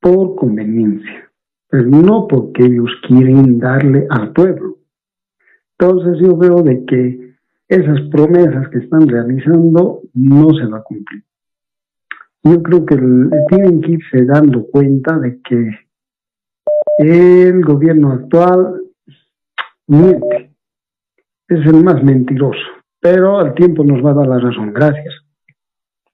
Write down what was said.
por conveniencia, pero no porque ellos quieren darle al pueblo. Entonces yo veo de que esas promesas que están realizando no se va a cumplir. Yo creo que tienen que irse dando cuenta de que el gobierno actual miente, es el más mentiroso, pero al tiempo nos va a dar la razón. Gracias.